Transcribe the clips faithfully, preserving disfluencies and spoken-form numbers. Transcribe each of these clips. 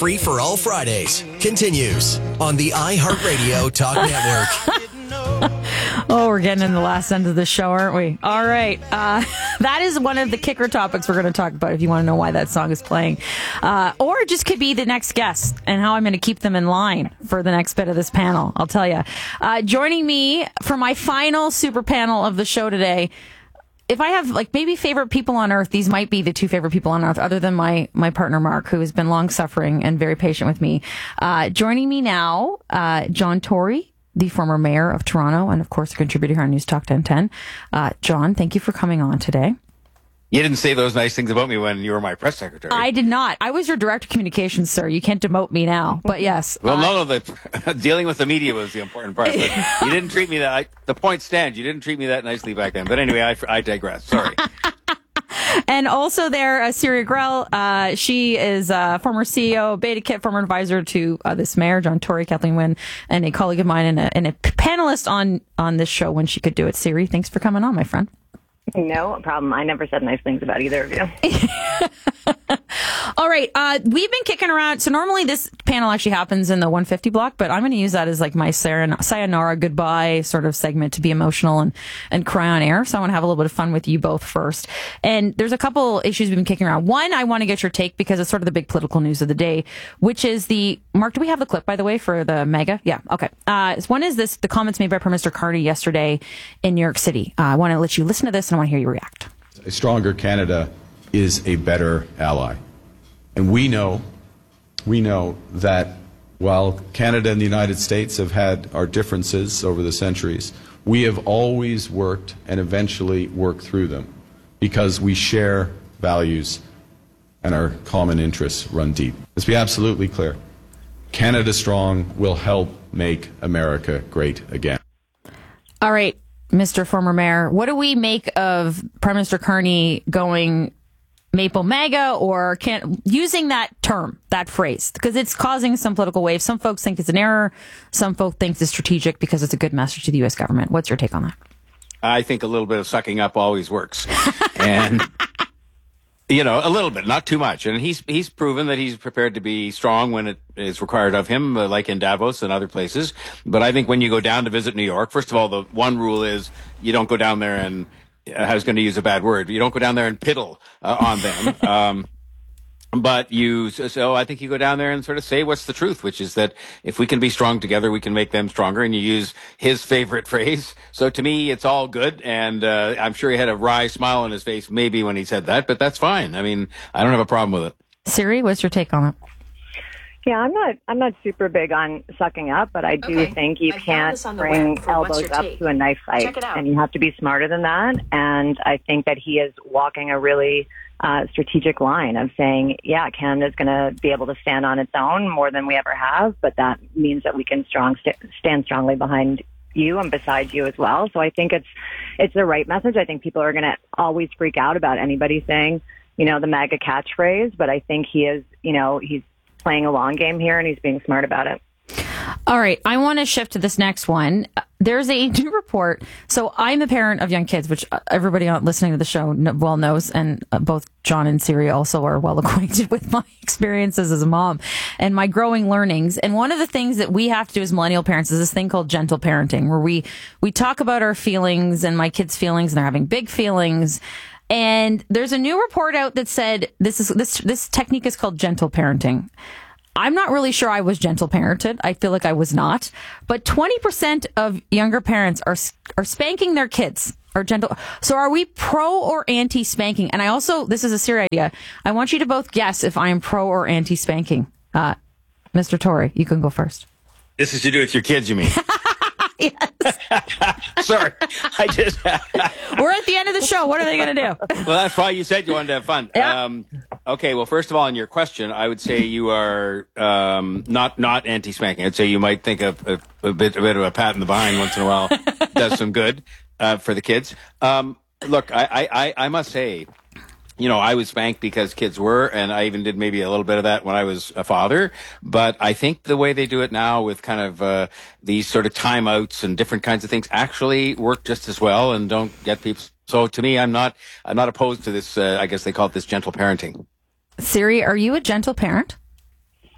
Free for All Fridays continues on the iHeartRadio Talk Network. Oh, we're getting in the last end of the show, aren't we? All right. Uh, that is one of the kicker topics we're going to talk about if you want to know why that song is playing. Uh, or it just could be the next guest and how I'm going to keep them in line for the next bit of this panel. I'll tell you. Uh, joining me for my final super panel of the show today, if I have like maybe favorite people on earth, these might be the two favorite people on earth other than my, my partner, Mark, who has been long suffering and very patient with me. Uh, joining me now, uh, John Tory, the former mayor of Toronto, and of course a contributor here on News Talk ten ten. Uh, John, thank you for coming on today. You didn't say those nice things about me when you were my press secretary. I did not. I was your director of communications, sir. You can't demote me now. But yes. Well, uh, no, no. The dealing with the media was the important part. But you didn't treat me that. I, the point stands. You didn't treat me that nicely back then. But anyway, I, I digress. Sorry. And also there, uh, Syria Grell, uh, she is uh, former C E O, Beta Kit, former advisor to uh, this mayor, John Tory, Kathleen Wynne, and a colleague of mine and a, and a panelist on, on this show when she could do it. Siri, thanks for coming on, my friend. No problem. I never said nice things about either of you. All right. Uh, we've been kicking around. So normally this panel actually happens in the one fifty block, but I'm going to use that as like my sayonara goodbye sort of segment to be emotional and, and cry on air. So I want to have a little bit of fun with you both first. And there's a couple issues we've been kicking around. One, I want to get your take because it's sort of the big political news of the day, which is the, Mark, do we have the clip, by the way, for the mega? Yeah. Okay. Uh, one is this, the comments made by Prime Minister Carney yesterday in New York City. Uh, I want to let you listen to this and I want to hear you react. A stronger Canada is a better ally. And we know, we know that while Canada and the United States have had our differences over the centuries, we have always worked and eventually worked through them because we share values and our common interests run deep. Let's be absolutely clear. Canada Strong will help make America great again. All right, Mister Former Mayor, what do we make of Prime Minister Carney going Maple MAGA or can't using that term, that phrase, because it's causing some political waves. Some folks think it's an error. Some folks think it's strategic because it's a good message to the U S government. What's your take on that? I think a little bit of sucking up always works. And, you know, a little bit, not too much. And he's he's proven that he's prepared to be strong when it is required of him, uh, like in Davos and other places. But I think when you go down to visit New York, first of all, the one rule is you don't go down there and I was going to use a bad word. You don't go down there and piddle uh, on them. Um, but you, so I think you go down there and sort of say what's the truth, which is that if we can be strong together, we can make them stronger. And you use his favorite phrase. So to me, it's all good. And uh, I'm sure he had a wry smile on his face maybe when he said that, but that's fine. I mean, I don't have a problem with it. Siri, what's your take on it? Yeah, I'm not. I'm not super big on sucking up, but I do Okay. think you I can't found this on the bring web for What's elbows Your up Take. to a knife fight, Check it out. and you have to be smarter than that. And I think that he is walking a really uh, strategic line of saying, "Yeah, Canada's going to be able to stand on its own more than we ever have, but that means that we can strong st- stand strongly behind you and beside you as well." So I think it's it's the right message. I think people are going to always freak out about anybody saying, you know, the MAGA catchphrase, but I think he is, you know, he's playing a long game here and he's being smart about it. All right. I want to shift to this next one. There's a new report. So I'm a parent of young kids, which everybody listening to the show well knows. And both John and Siri also are well acquainted with my experiences as a mom and my growing learnings. And one of the things that we have to do as millennial parents is this thing called gentle parenting, where we, we talk about our feelings and my kids' feelings and they're having big feelings. And there's a new report out that said this is this this technique is called gentle parenting. I'm not really sure I was gentle parented. I feel like I was not. But twenty percent of younger parents are are spanking their kids or gentle. So are we pro or anti spanking? And I also, this is a serious idea. I want you to both guess if I am pro or anti spanking. Uh, Mister Tory, you can go first. This is to do with your kids, you mean? Yes. Sorry. I just. We're at the end of the show. What are they going to do? Well, that's why you said you wanted to have fun. Yeah. Um, okay. Well, first of all, on your question, I would say you are um, not not anti-spanking. I'd say you might think of a, a bit a bit of a pat in the behind once in a while does some good uh, for the kids. Um, look, I, I, I must say, you know, I was spanked because kids were, and I even did maybe a little bit of that when I was a father. But I think the way they do it now with kind of uh, these sort of timeouts and different kinds of things actually work just as well and don't get people. So to me, I'm not, I'm not opposed to this. Uh, I guess they call it this gentle parenting. Siri, are you a gentle parent?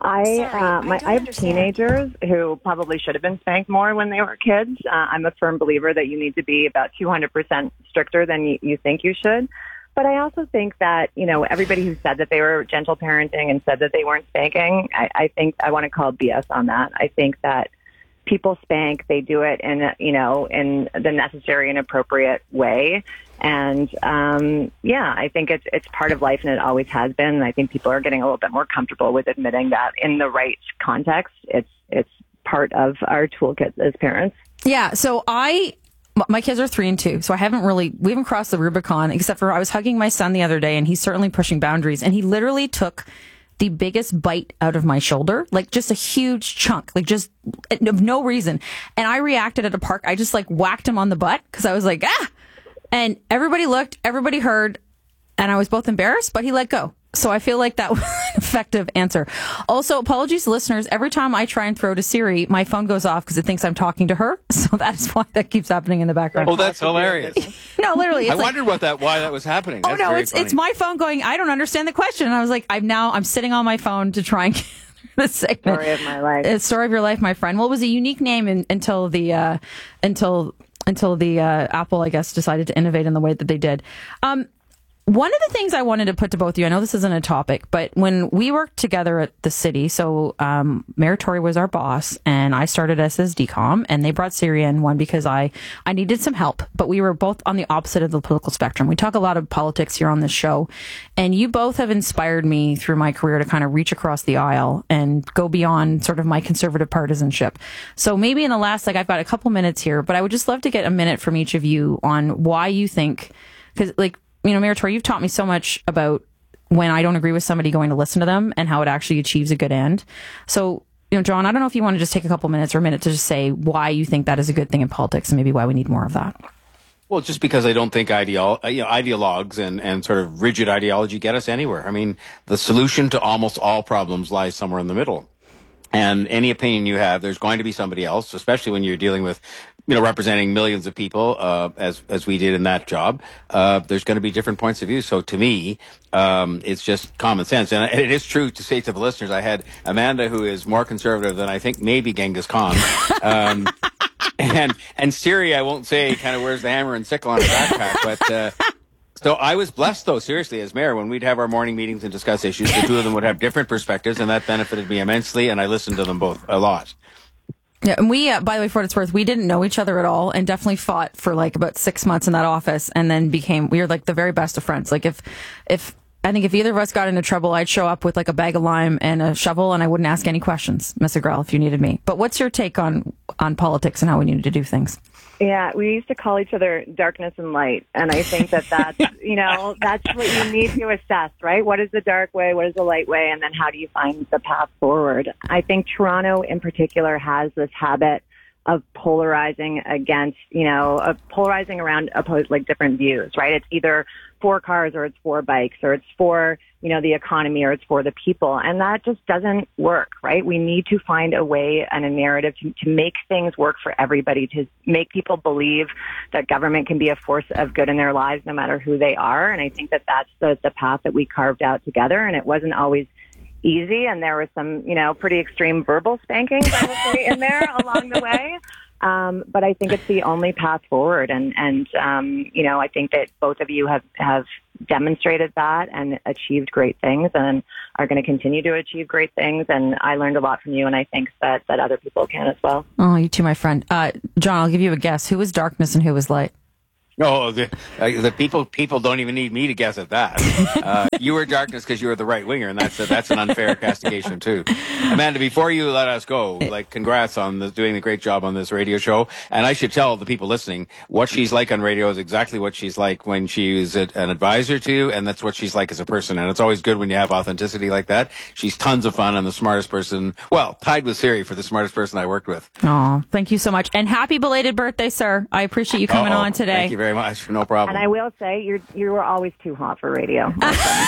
I uh, my I have teenagers who probably should have been spanked more when they were kids. Uh, I'm a firm believer that you need to be about two hundred percent stricter than you, you think you should. But I also think that, you know, everybody who said that they were gentle parenting and said that they weren't spanking, I, I think I want to call B S on that. I think that people spank, they do it in, you know, in the necessary and appropriate way. And, um, yeah, I think it's, it's part of life and it always has been. And I think people are getting a little bit more comfortable with admitting that in the right context, it's, it's part of our toolkit as parents. Yeah. So I, my kids are three and two, so I haven't really, we haven't crossed the Rubicon, except for I was hugging my son the other day and he's certainly pushing boundaries, and he literally took the biggest bite out of my shoulder, like just a huge chunk, like just of no reason. And I reacted at a park. I just like whacked him on the butt because I was like, ah, and everybody looked, everybody heard, and I was both embarrassed, but he let go. So I feel like that was an effective answer. Also, apologies to listeners. Every time I try and throw to Siri, my phone goes off because it thinks I'm talking to her. So that's why that keeps happening in the background. Oh, that's hilarious. No, literally. It's I like, wondered what that, why that was happening. Oh, That's no, very it's funny. it's my phone going, I don't understand the question. And I was like, I'm now, I'm sitting on my phone to try and get the segment. Story of my life. It's story of your life, my friend. Well, it was a unique name in, until the, uh, until, until the, uh, Apple, I guess, decided to innovate in the way that they did. Um, One of the things I wanted to put to both of you, I know this isn't a topic, but when we worked together at the city, so um, Mayor Tory was our boss, and I started as his D COM, and they brought Siri in, one, because I, I needed some help, but we were both on the opposite of the political spectrum. We talk a lot of politics here on this show, and you both have inspired me through my career to kind of reach across the aisle and go beyond sort of my conservative partisanship. So maybe in the last, like I've got a couple minutes here, but I would just love to get a minute from each of you on why you think, because like, you know, Mayor Tory, you've taught me so much about when I don't agree with somebody going to listen to them and how it actually achieves a good end. So, you know, John, I don't know if you want to just take a couple minutes or a minute to just say why you think that is a good thing in politics and maybe why we need more of that. Well, just because I don't think ideal, you know, ideologues and, and sort of rigid ideology get us anywhere. I mean, the solution to almost all problems lies somewhere in the middle. And any opinion you have, there's going to be somebody else, especially when you're dealing with, you know, representing millions of people, uh, as, as we did in that job. Uh, there's going to be different points of view. So to me, um, it's just common sense. And it is true to say to the listeners, I had Amanda, who is more conservative than I think maybe Genghis Khan. Um, and, and Siri, I won't say kind of wears the hammer and sickle on her backpack, but, uh, so I was blessed, though, seriously, as mayor, when we'd have our morning meetings and discuss issues, the two of them would have different perspectives, and that benefited me immensely, and I listened to them both a lot. Yeah, and we, uh, by the way, for what it's worth, we didn't know each other at all and definitely fought for like about six months in that office and then became, we were like the very best of friends. Like if, if, I think if either of us got into trouble, I'd show up with like a bag of lime and a shovel and I wouldn't ask any questions, Mister Grell, if you needed me. But what's your take on, on politics and how we needed to do things? Yeah, we used to call each other darkness and light. And I think that that's, you know, that's what you need to assess, right? What is the dark way? What is the light way? And then how do you find the path forward? I think Toronto in particular has this habit of polarizing against, you know, of polarizing around opposed, like different views, right? It's either for cars or it's for bikes or it's for, you know, the economy or it's for the people. And that just doesn't work, right? We need to find a way and a narrative to, to make things work for everybody, to make people believe that government can be a force of good in their lives no matter who they are. And I think that that's the, the path that we carved out together. And it wasn't always easy. And there was some, you know, pretty extreme verbal spankings, I would say, in there along the way. Um, but I think it's the only path forward. And, and um, you know, I think that both of you have, have demonstrated that and achieved great things and are going to continue to achieve great things. And I learned a lot from you, and I think that, that other people can as well. Oh, you too, my friend. Uh, John, I'll give you a guess. Who was darkness and who was light? No, the, uh, the people people don't even need me to guess at that. Uh, you were darkness because you were the right winger, and that's a, that's an unfair castigation too. Amanda, before you let us go, like, congrats on the, doing a great job on this radio show. And I should tell the people listening, what she's like on radio is exactly what she's like when she's a, an advisor to you, and that's what she's like as a person. And it's always good when you have authenticity like that. She's tons of fun and the smartest person, well, tied with Siri for the smartest person I worked with. Oh, thank you so much. And happy belated birthday, sir. I appreciate you coming Uh-oh. on today. Thank you very much. No problem. And I will say, you you were always too hot for radio. And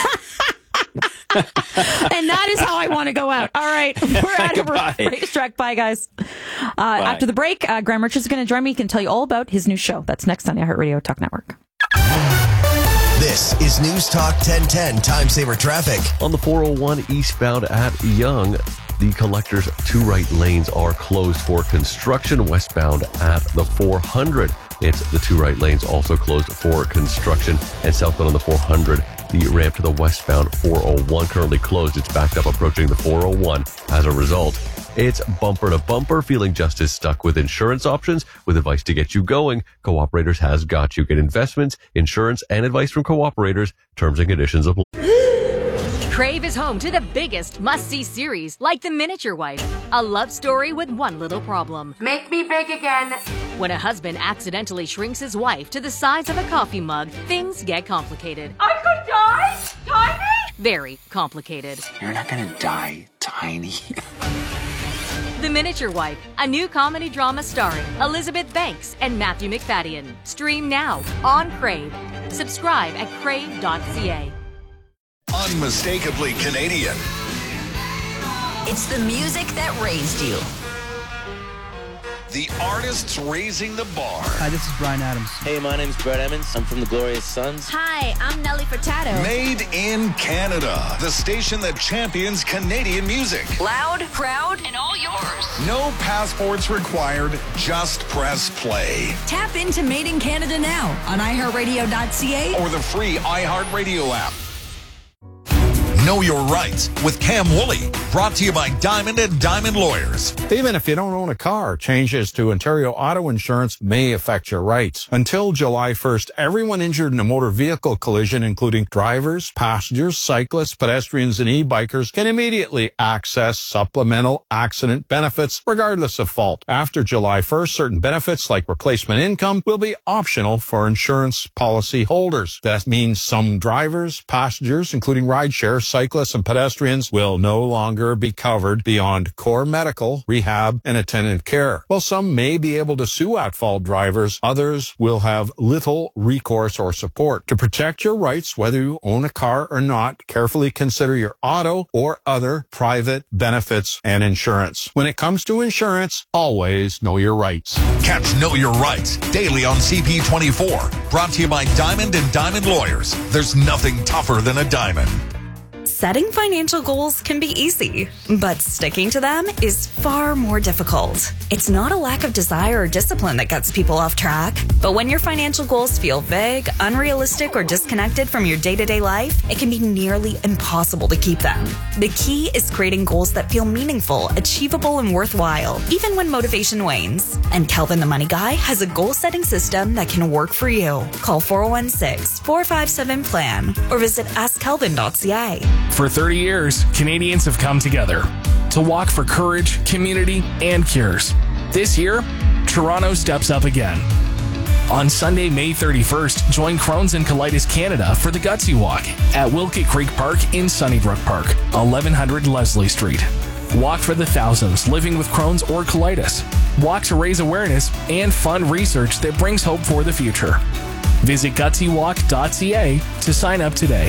that is how I want to go out. All right. We're out of Racetrack. Bye, guys. Uh, after the break, uh, Graham Richards is going to join me. He can tell you all about his new show. That's next on the iHeartRadio Talk Network. This is News Talk ten ten Time Saver Traffic. On the four oh one eastbound at Yonge, the collector's two right lanes are closed for construction westbound at the four hundred. It's the two right lanes also closed for construction, and southbound on the four hundred, the ramp to the westbound four oh one currently closed. It's backed up approaching the four oh one. As a result, it's bumper to bumper. Feeling just as stuck with insurance options? With advice to get you going, Cooperators has got you. Get investments, insurance, and advice from Cooperators. Terms and conditions apply. Crave is home to the biggest must-see series, like The Miniature Wife, a love story with one little problem. Make me big again. When a husband accidentally shrinks his wife to the size of a coffee mug, things get complicated. I could die tiny? Very complicated. You're not gonna die tiny. The Miniature Wife, a new comedy drama starring Elizabeth Banks and Matthew McFadden. Stream now on Crave. Subscribe at crave dot c a. Unmistakably Canadian. It's the music that raised you. The artists raising the bar. Hi, this is Bryan Adams. Hey, my name's Brett Emmons. I'm from the Glorious Sons. Hi, I'm Nelly Furtado. Made in Canada. The station that champions Canadian music. Loud, proud, and all yours. No passports required. Just press play. Tap into Made in Canada now on i heart radio dot c a or the free iHeartRadio app. Know Your Rights with Cam Woolley. Brought to you by Diamond and Diamond Lawyers. Even if you don't own a car, changes to Ontario auto insurance may affect your rights. Until July first, everyone injured in a motor vehicle collision, including drivers, passengers, cyclists, pedestrians, and e-bikers, can immediately access supplemental accident benefits regardless of fault. After July first, certain benefits like replacement income will be optional for insurance policy holders. That means some drivers, passengers, including rideshare, cyclists, and pedestrians will no longer be covered beyond core medical, rehab, and attendant care. While some may be able to sue at-fault drivers, others will have little recourse or support. To protect your rights, whether you own a car or not, carefully consider your auto or other private benefits and insurance. When it comes to insurance, always know your rights. Catch Know Your Rights daily on C P twenty-four. Brought to you by Diamond and Diamond Lawyers. There's nothing tougher than a diamond. Setting financial goals can be easy, but sticking to them is far more difficult. It's not a lack of desire or discipline that gets people off track, but when your financial goals feel vague, unrealistic, or disconnected from your day-to-day life, it can be nearly impossible to keep them. The key is creating goals that feel meaningful, achievable, and worthwhile, even when motivation wanes. And Kelvin the Money Guy has a goal-setting system that can work for you. Call four oh one six, four five seven, P L A N or visit ask kelvin dot c a. For thirty years, Canadians have come together to walk for courage, community, and cures. This year, Toronto steps up again. On Sunday, May thirty-first, join Crohn's and Colitis Canada for the Gutsy Walk at Wilkett Creek Park in Sunnybrook Park, eleven hundred Leslie Street. Walk for the thousands living with Crohn's or colitis. Walk to raise awareness and fund research that brings hope for the future. Visit gutsy walk dot c a to sign up today.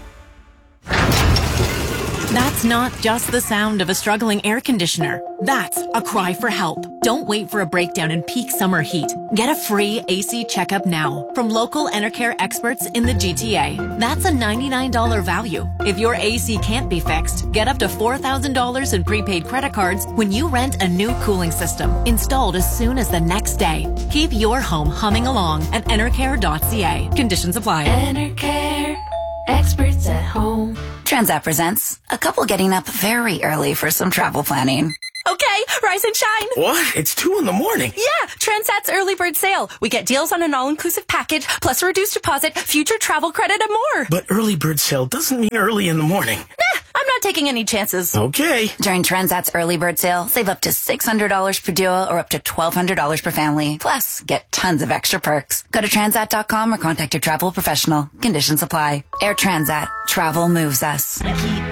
That's not just the sound of a struggling air conditioner. That's a cry for help. Don't wait for a breakdown in peak summer heat. Get a free A C checkup now from local Enercare experts in the G T A. That's a ninety-nine dollars value. If your A C can't be fixed, get up to four thousand dollars in prepaid credit cards when you rent a new cooling system installed as soon as the next day. Keep your home humming along at enercare dot c a. Conditions apply. Enercare. Experts at home. Transat presents a couple getting up very early for some travel planning. Okay, rise and shine. What? It's two in the morning. Yeah, Transat's early bird sale. We get deals on an all-inclusive package, plus a reduced deposit, future travel credit, and more. But early bird sale doesn't mean early in the morning. Nah, I'm not taking any chances. Okay. During Transat's early bird sale, save up to six hundred dollars per duo or up to twelve hundred dollars per family. Plus, get tons of extra perks. Go to transat dot com or contact your travel professional. Conditions apply. Air Transat. Travel moves us.